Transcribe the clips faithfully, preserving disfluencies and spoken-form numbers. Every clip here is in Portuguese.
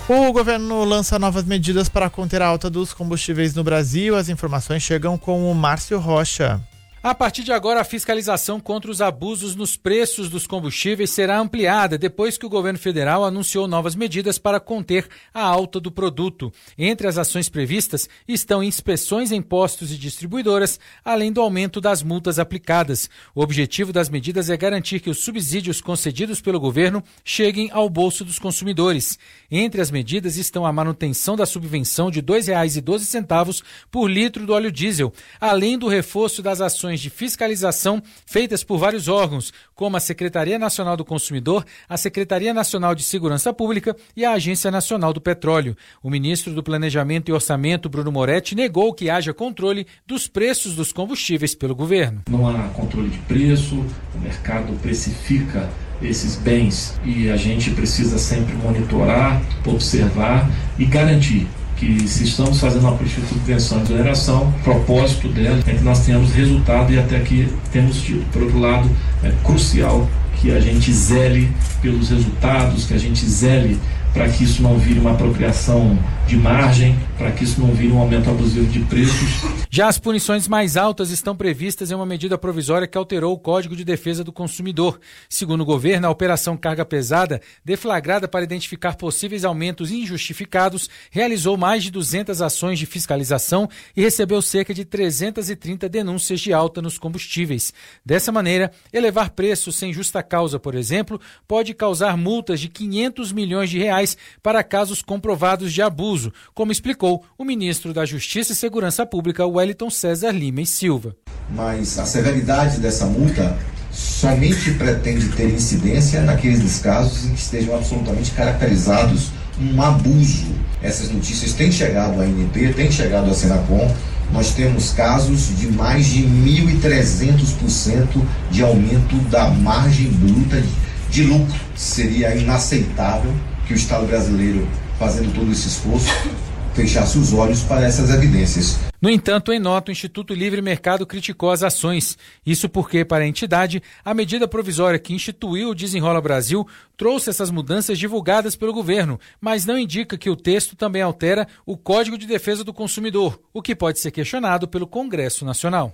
O governo lança novas medidas para conter a alta dos combustíveis no Brasil. As informações chegam com o Márcio Rocha. A partir de agora, a fiscalização contra os abusos nos preços dos combustíveis será ampliada depois que o governo federal anunciou novas medidas para conter a alta do produto. Entre as ações previstas estão inspeções em postos e distribuidoras, além do aumento das multas aplicadas. O objetivo das medidas é garantir que os subsídios concedidos pelo governo cheguem ao bolso dos consumidores. Entre as medidas estão a manutenção da subvenção de dois reais e doze centavos por litro do óleo diesel, além do reforço das ações de fiscalização feitas por vários órgãos, como a Secretaria Nacional do Consumidor, a Secretaria Nacional de Segurança Pública e a Agência Nacional do Petróleo. O ministro do Planejamento e Orçamento, Bruno Moretti, negou que haja controle dos preços dos combustíveis pelo governo. Não há controle de preço, o mercado precifica esses bens e a gente precisa sempre monitorar, observar e garantir que, se estamos fazendo uma política de subvenção e exoneração, o propósito dela é que nós tenhamos resultado e até aqui temos tido. Por outro lado, é crucial que a gente zele pelos resultados, que a gente zele para que isso não vire uma apropriação de margem, para que isso não vire um aumento abusivo de preços. Já as punições mais altas estão previstas em uma medida provisória que alterou o Código de Defesa do Consumidor. Segundo o governo, a Operação Carga Pesada, deflagrada para identificar possíveis aumentos injustificados, realizou mais de duzentas ações de fiscalização e recebeu cerca de trezentas e trinta denúncias de alta nos combustíveis. Dessa maneira, elevar preços sem justa causa, por exemplo, pode causar multas de quinhentos milhões de reais para casos comprovados de abuso, como explicou o ministro da Justiça e Segurança Pública, Wellington César Lima e Silva. Mas a severidade dessa multa somente pretende ter incidência naqueles casos em que estejam absolutamente caracterizados um abuso. Essas notícias têm chegado à A N P, têm chegado à Senacom. Nós temos casos de mais de mil e trezentos por cento de aumento da margem bruta de lucro. Seria inaceitável que o Estado brasileiro, fazendo todo esse esforço, fechasse os olhos para essas evidências. No entanto, em nota, o Instituto Livre Mercado criticou as ações. Isso porque, para a entidade, a medida provisória que instituiu o Desenrola Brasil trouxe essas mudanças divulgadas pelo governo, mas não indica que o texto também altera o Código de Defesa do Consumidor, o que pode ser questionado pelo Congresso Nacional.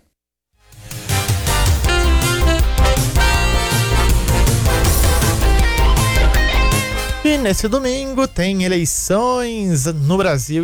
E nesse domingo tem eleições no Brasil.